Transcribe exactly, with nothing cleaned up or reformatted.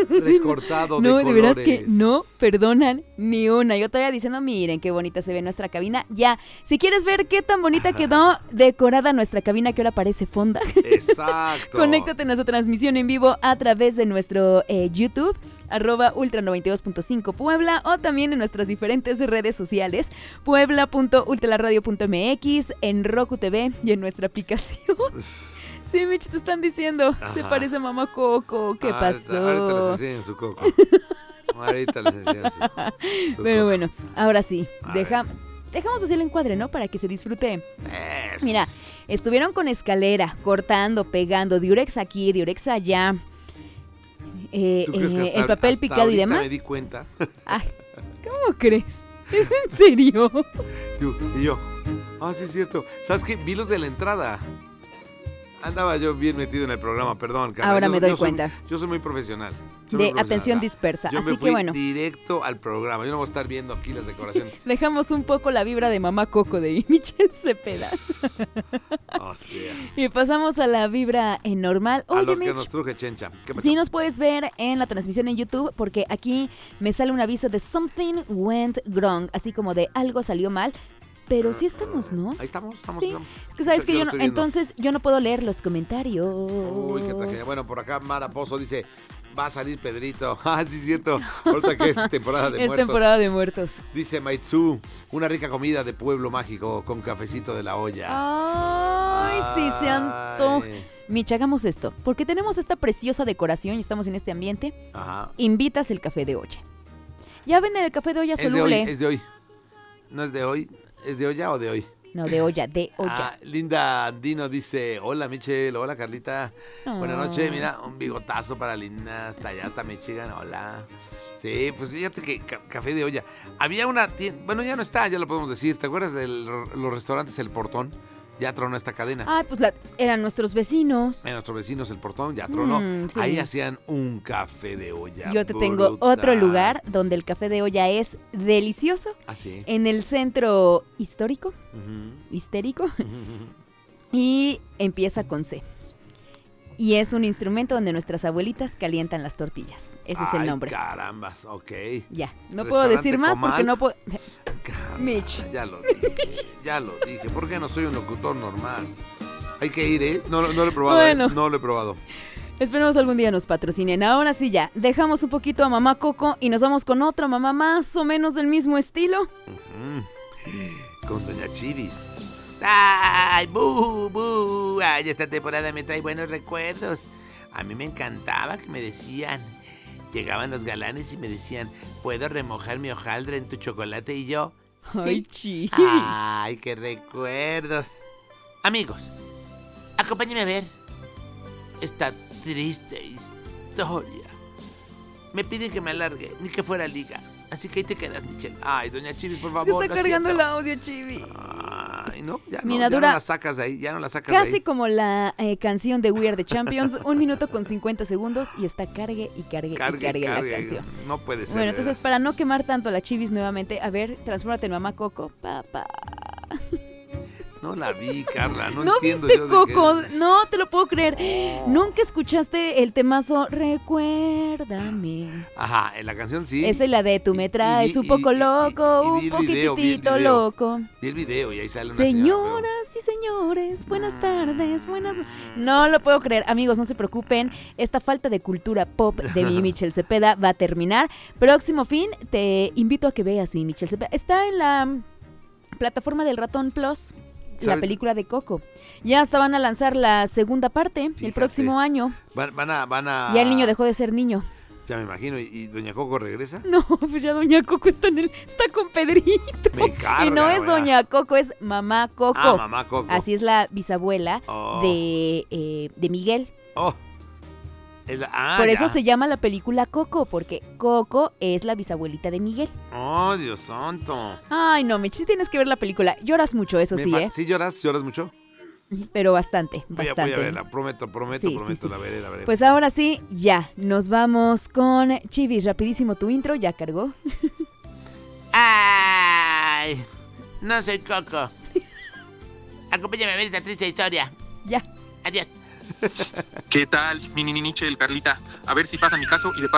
recortado de No, colores. de veras que no perdonan ni una. Yo todavía diciendo, miren qué bonita se ve nuestra cabina. Ya, si quieres ver qué tan bonita quedó decorada nuestra cabina, que ahora parece fonda. Exacto. Conéctate a nuestra transmisión en vivo a través de nuestro eh, YouTube, arroba ultra noventa y dos punto cinco Puebla, o también en nuestras diferentes redes sociales, puebla punto ultraradio punto m x, en Roku T V y en nuestra aplicación. Sí, Mitch, te están diciendo, Ajá. te parece mamá Coco, ¿qué Ah, pasó? Ahorita les enseño su coco. Ahorita les enseño su, su Pero coco. bueno, ahora sí, A deja, ver. dejamos así el encuadre, ¿no? Para que se disfrute. Es- Mira, estuvieron con escalera, cortando, pegando, diurex aquí, diurex allá, eh, ¿Tú crees que eh, hasta- el papel hasta picado y ahorita demás. me di cuenta. Ay, ¿cómo crees? ¿Es en serio? Tú, y yo, ah, sí es cierto. ¿Sabes qué? Vi los de la entrada. Andaba yo bien metido en el programa, perdón. Carla. Ahora Yo- me doy yo soy- cuenta. yo soy muy profesional. Soy muy De profesional. atención Ah, dispersa, Yo así me que fui bueno. directo al programa. Yo no voy a estar viendo aquí las decoraciones. Dejamos un poco la vibra de mamá Coco de Michelle Cepeda. O sea, Y pasamos a la vibra eh, normal. a Oye, lo que Mitch, nos truje Chencha. ¿Qué pasó? sí nos puedes ver en la transmisión en YouTube, porque aquí me sale un aviso de Something Went Wrong, así como de algo salió mal. Pero sí estamos, ¿no? Ahí estamos, estamos. Sí. estamos. Es que sabes que lo yo no, estoy viendo. entonces yo no puedo leer los comentarios. Uy, qué tragedia. Bueno, por acá Mara Pozo dice, va a salir Pedrito. Ah, sí es cierto. Ahorita que es temporada de es muertos. temporada de muertos. Dice Maitsu, una rica comida de pueblo mágico con cafecito de la olla. Ay, sí se antoja. Ay. Mitch, hagamos esto, porque tenemos esta preciosa decoración y estamos en este ambiente. Ajá. Invitas el café de olla. Ya venden el café de olla Es de hoy, soluble. es de hoy. No es de hoy, ¿es de olla o de hoy? No, de olla, de olla. Ah, Linda Andino dice, hola Michelle, hola Carlita. Buenas Ah. noches, mira, un bigotazo para Linda, hasta allá, hasta Michigan, hola. Sí, pues fíjate que ca- café de olla. Había una tienda, bueno, ya no está, ya lo podemos decir. ¿Te acuerdas de los restaurantes El Portón? Ya tronó esta cadena. Ay, pues la- eran nuestros vecinos. En nuestros vecinos El Portón ya tronó. Mm, sí. Ahí hacían un café de olla. Yo te tengo brutal. otro lugar donde el café de olla es delicioso. Ah, sí. En el centro histórico, Ujú. histérico, y empieza con C. Y es un instrumento donde nuestras abuelitas calientan las tortillas. Ese es el Ay, nombre. carambas, ok. Ya, no puedo ¿Restaurante decir más Comal? porque no puedo... Caramba, Mitch. Ya lo dije, ya lo dije. ¿Por qué no soy un locutor normal? Hay que ir, ¿eh? No, no, no lo he probado, Bueno. ¿eh? No lo he probado. Esperemos algún día nos patrocinen. Ahora sí ya, dejamos un poquito a mamá Coco y nos vamos con otra mamá más o menos del mismo estilo. Ujú. Con Doña Chivis. ¡Ay, bu, bu! Ay, esta temporada me trae buenos recuerdos. A mí me encantaba que me decían... Llegaban los galanes y me decían, ¿puedo remojar mi hojaldre en tu chocolate? Y yo, Ay, sí. Chivis. ¡Ay, qué recuerdos! Amigos, acompáñenme a ver esta triste historia. Me piden que me alargue, ni que fuera liga. Así que ahí te quedas, Michelle. Ay, Doña Chivis, por Se favor. está lo cargando el siento. audio, Chivis. Ay, no, ya, no, Mira, ya dura no la sacas de ahí, ya no la sacas de Casi ahí. como la eh, canción de We Are the Champions, un minuto con cincuenta segundos y está cargue y cargue, Cargue, y cargue, cargue, la canción. no puede ser. Bueno, de entonces veras. para no quemar tanto a la Chivis nuevamente, a ver, transfórmate en mamá Coco, papá. No la vi, Carla, no, ¿No entiendo viste yo de Coco? qué- No te lo puedo creer. ¿Nunca escuchaste el temazo Recuérdame? Ajá, en la canción sí. Esa es la de tú me traes y- un poco y- y- loco, y vi un el video, vi el poquitito video. loco. Vi el video y ahí sale una señora. Señoras y señores, buenas tardes, buenas... no- No lo puedo creer, amigos, no se preocupen. Esta falta de cultura pop de mi Michelle Cepeda va a terminar. Próximo fin, te invito a que veas mi Michelle Cepeda. Está en la mm, plataforma del Ratón Plus, la ¿Sabes? película de Coco. Ya hasta van a lanzar la segunda parte el Fíjate. próximo año. Van, van a, van a... Ya el niño dejó de ser niño. Ya me imagino, ¿y, y Doña Coco regresa? No, pues ya Doña Coco está, en el, está con Pedrito. Me carga, Y no es ¿verdad? Doña Coco, es Mamá Coco. Ah, mamá Coco. Así es la bisabuela Oh. de, eh, de Miguel. Oh. Es la- ah, Por ya. eso se llama la película Coco, porque Coco es la bisabuelita de Miguel. Oh, Dios santo. Ay, no, Mitch, sí tienes que ver la película. Lloras mucho, eso Me sí, fa- ¿eh? ¿Sí lloras? ¿Lloras mucho? Pero bastante, Voy a, bastante. voy a verla, prometo, prometo, Sí, sí, prometo, sí. la veré, la veré. Pues ahora sí, ya, nos vamos con Chivis. Rapidísimo tu intro, ya cargó. ¡Ay! No soy Coco. Acompáñame a ver esta triste historia. Ya. Adiós. ¿Qué tal, mi Nini Michelle, Carlita? A ver si pasa mi caso y de paso